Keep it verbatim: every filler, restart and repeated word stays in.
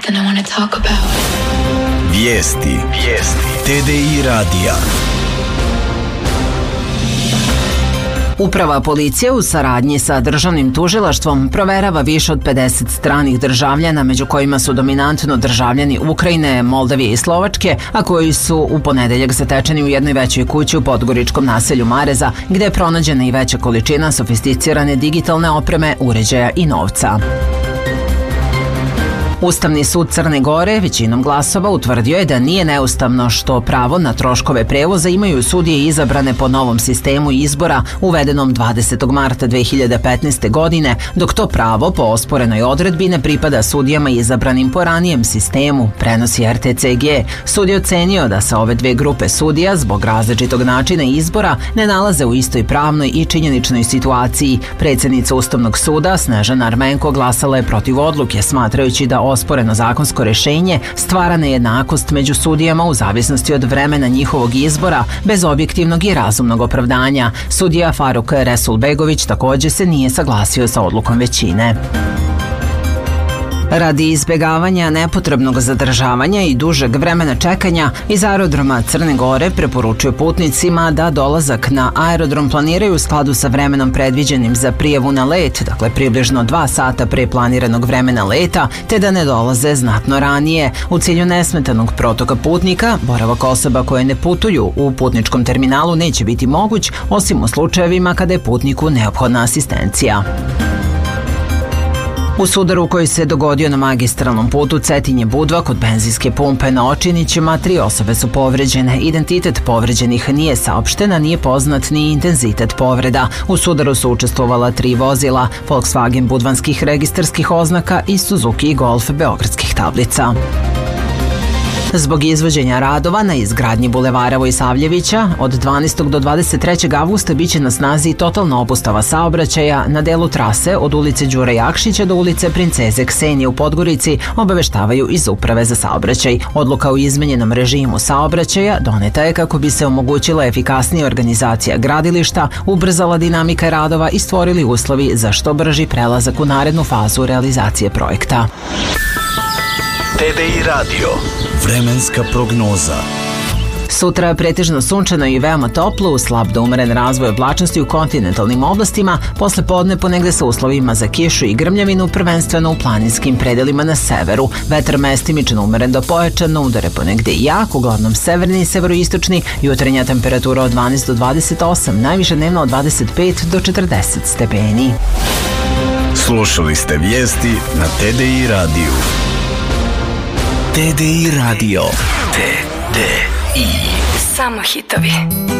something I want to talk about. Vijesti. Vijesti. T D I radija. Uprava policije u saradnji sa državnim tužilaštvom proverava više od pedeset stranih državljana, među kojima su dominantno državljani Ukrajine, Moldavije i Slovačke, a koji su u ponedeljak zatečeni u jednoj većoj kući u podgoričkom naselju Mareza, gde je pronađena i veća količina sofisticirane digitalne opreme, uređaja i novca. Ustavni sud Crne Gore većinom glasova utvrdio je da nije neustavno što pravo na troškove prevoza imaju sudije izabrane po novom sistemu izbora uvedenom dvadesetog marta dve hiljade petnaeste. godine, dok to pravo po osporenoj odredbi ne pripada sudijama izabranim po ranijem sistemu, prenosi R T C G. Sud je ocenio da se ove dve grupe sudija zbog različitog načina izbora ne nalaze u istoj pravnoj i činjeničnoj situaciji. Predsjednica Ustavnog suda Snežana Armenko glasala je protiv odluke, smatrajući da osporeno zakonsko rešenje stvara nejednakost među sudijama u zavisnosti od vremena njihovog izbora bez objektivnog i razumnog opravdanja. Sudija Faruk Resulbegović također se nije saglasio sa odlukom većine. Radi izbjegavanja nepotrebnog zadržavanja i dužeg vremena čekanja, iz aerodroma Crne Gore preporučuje putnicima da dolazak na aerodrom planiraju u skladu sa vremenom predviđenim za prijavu na let, dakle približno dva sata pre planiranog vremena leta, te da ne dolaze znatno ranije. U cilju nesmetanog protoka putnika, boravak osoba koje ne putuju u putničkom terminalu neće biti moguć, osim u slučajevima kada je putniku neophodna asistencija. U sudaru koji se dogodio na magistralnom putu Cetinje-Budva kod benzinske pumpe na Očinićima, tri osobe su povređene. Identitet povređenih nije saopšten, a nije poznat ni intenzitet povreda. U sudaru su učestvovala tri vozila, Volkswagen budvanskih registarskih oznaka i Suzuki Golf beogradskih tablica. Zbog izvođenja radova na izgradnji bulevara Vojsavljevića od dvanaestog do dvadeset trećeg avgusta biće na snazi totalna opustava saobraćaja na delu trase od ulice Đure Jakšića do ulice Princeze Ksenije u Podgorici, obaveštavaju iz Uprave za saobraćaj. Odluka o izmenjenom režimu saobraćaja doneta je kako bi se omogućila efikasnija organizacija gradilišta, ubrzala dinamika radova i stvorili uslovi za što brži prelazak u narednu fazu realizacije projekta. T D I radio. Vremenska prognoza. Sutra pretežno sunčano i veoma toplo, uz slab do umeren razvoj oblačnosti u kontinentalnim oblastima, posle podne ponegde sa uslovima za kišu i grmljavinu, prvenstveno u planinskim predelima na severu. Vetar mestimično umeren do pojačano, udare ponegde i jak, uglavnom severni i severoistočni, jutarnja temperatura od dvanaest do dvadeset osam, najviše dnevno od dvadeset pet do četrdeset stepeni. Slušali ste vijesti na T D I radiju. T D I radio. T D I. Samo hitovi.